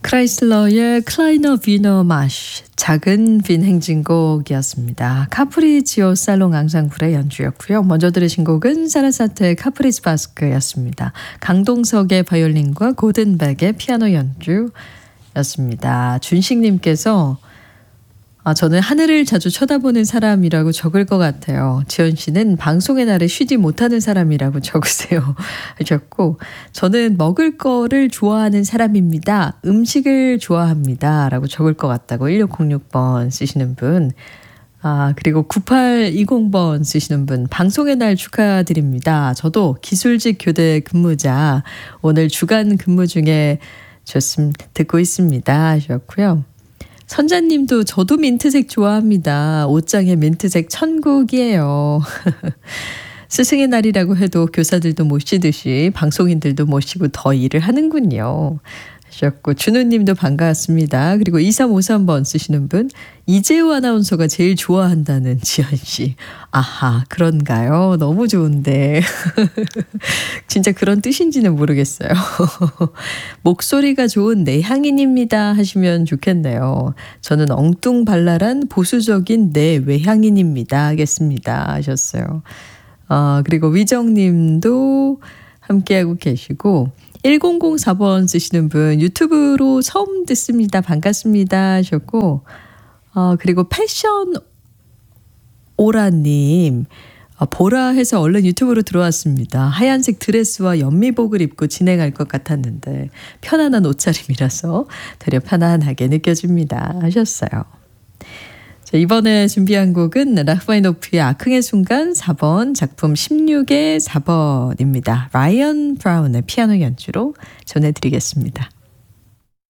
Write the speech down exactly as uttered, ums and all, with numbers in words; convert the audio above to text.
크라이슬러의 클라이너 비너 마쉬 작은 빈 행진곡이었습니다. 카프리지오 살롱 앙상블의 연주였고요. 먼저 들으신 곡은 사라사테의 카프리즈 바스크였습니다. 강동석의 바이올린과 고든백의 피아노 연주였습니다. 준식님께서 아, 저는 하늘을 자주 쳐다보는 사람이라고 적을 것 같아요. 지연 씨는 방송의 날에 쉬지 못하는 사람이라고 적으세요. 하셨고, 저는 먹을 거를 좋아하는 사람입니다. 음식을 좋아합니다. 라고 적을 것 같다고 일육공육 번 쓰시는 분. 아, 그리고 구팔이공 번 쓰시는 분. 방송의 날 축하드립니다. 저도 기술직 교대 근무자. 오늘 주간 근무 중에 좋습, 듣고 있습니다. 하셨고요. 선자님도 저도 민트색 좋아합니다. 옷장에 민트색 천국이에요. 스승의 날이라고 해도 교사들도 모시듯이 방송인들도 모시고 더 일을 하는군요. 하셨고 준우님도 반가웠습니다. 그리고 이삼오삼 번 쓰시는 분 이재우 아나운서가 제일 좋아한다는 지연씨. 아하 그런가요? 너무 좋은데. 진짜 그런 뜻인지는 모르겠어요. 목소리가 좋은 내향인입니다 하시면 좋겠네요. 저는 엉뚱발랄한 보수적인 내외향인입니다 하겠습니다 하셨어요. 어, 그리고 위정님도 함께하고 계시고 일공공사 번 쓰시는 분 유튜브로 처음 듣습니다. 반갑습니다 하셨고 어, 그리고 패션 오라님 어, 보라 해서 얼른 유튜브로 들어왔습니다. 하얀색 드레스와 연미복을 입고 진행할 것 같았는데 편안한 옷차림이라서 되려 편안하게 느껴집니다 하셨어요. 자, 이번에 준비한 곡은 라흐마니노프의 아흥의 순간 사 번 작품 십육의 사 번입니다. 라이언 브라운의 피아노 연주로 전해드리겠습니다.